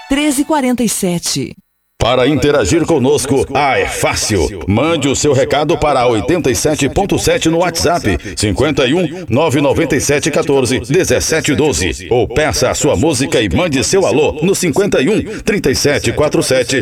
1347. Para interagir conosco, é fácil. Mande o seu recado para 87.7 no WhatsApp, 51 997 14 17 12. Ou peça a sua música e mande seu alô no 51 3747